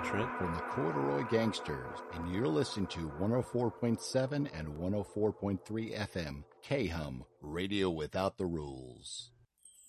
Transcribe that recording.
Trent. From the Corduroy Gangsters, and you're listening to 104.7 and 104.3 FM, K-Hum, Radio Without the Rules.